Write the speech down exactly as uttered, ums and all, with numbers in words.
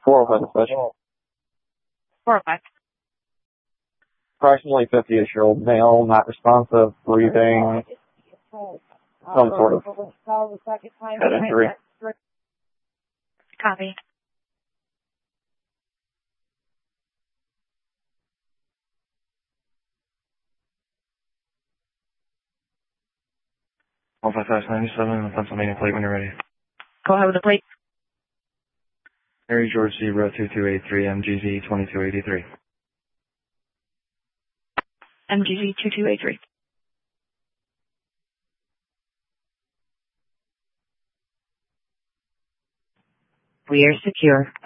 four oh five dispatch. four oh five. Approximately fifty-ish-year-old male, not responsive, breathing, some sort of head injury. Copy. one five five ninety-seven, Pennsylvania plate when you're ready. Go ahead with the plate. Mary George Zebra two two eight three, M G Z twenty-two eighty-three. M G Z two two eight three. We are secure.